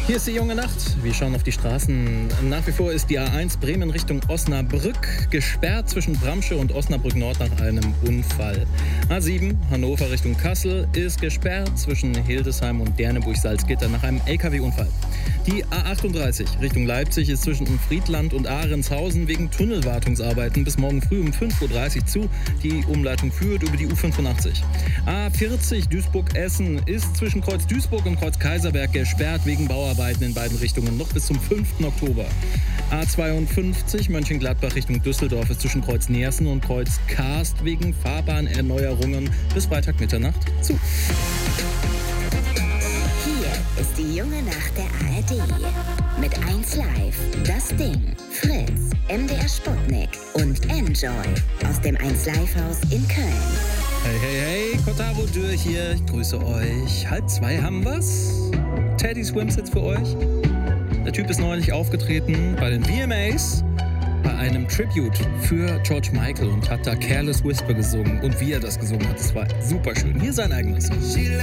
Hier ist die junge Nacht. Wir schauen auf die Straßen. Nach wie vor ist die A1 Bremen Richtung Osnabrück gesperrt zwischen Bramsche und Osnabrück Nord nach einem Unfall. A7 Hannover Richtung Kassel ist gesperrt zwischen Hildesheim und Derneburg-Salzgitter nach einem LKW-Unfall. Die A38 Richtung Leipzig ist zwischen Friedland und Ahrenshausen wegen Tunnelwartungsarbeiten bis morgen früh um 5.30 Uhr zu. Die Umleitung führt über die U85. A40 Duisburg-Essen ist zwischen Kreuz Duisburg und Kreuz Kaiserberg gesperrt wegen Bauarbeiten in beiden Richtungen noch bis zum 5. Oktober. A52 Mönchengladbach Richtung Düsseldorf ist zwischen Kreuz Neersen und Kreuz Karst wegen Fahrbahnerneuerungen bis Freitag Mitternacht zu. Hier ist die junge Nacht der ARD. Mit 1 Live, Das Ding, Fritz, MDR Sputnik und Enjoy aus dem 1 Live Haus in Köln. Hey, Kotaro Dürr hier, ich grüße euch. 1:30 haben wir's. Teddy Swims jetzt für euch. Der Typ ist neulich aufgetreten bei den VMAs bei einem Tribute für George Michael und hat da Careless Whisper gesungen. Und wie er das gesungen hat, das war super schön. Hier sein eigenes.